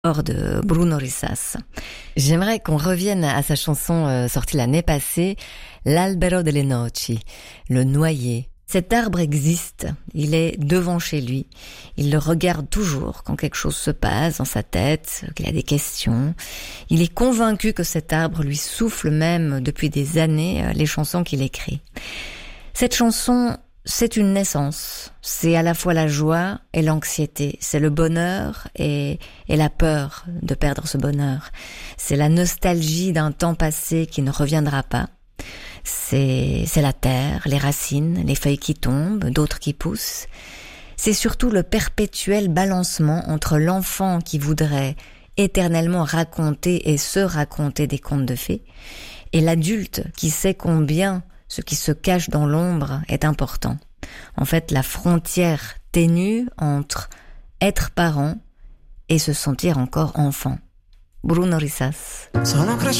Hors de Bruno Rissas. J'aimerais qu'on revienne à sa chanson sortie l'année passée, L'Albero delle Noci, le noyer. Cet arbre existe, il est devant chez lui, il le regarde toujours quand quelque chose se passe dans sa tête, qu'il a des questions. Il est convaincu que cet arbre lui souffle même depuis des années les chansons qu'il écrit. Cette chanson, c'est une naissance, c'est à la fois la joie et l'anxiété, c'est le bonheur et la peur de perdre ce bonheur. C'est la nostalgie d'un temps passé qui ne reviendra pas. C'est la terre, les racines, les feuilles qui tombent, d'autres qui poussent. C'est surtout le perpétuel balancement entre l'enfant qui voudrait éternellement raconter et se raconter des contes de fées et l'adulte qui sait combien ce qui se cache dans l'ombre est important. En fait, la frontière ténue entre être parent et se sentir encore enfant. Bruno Rissas.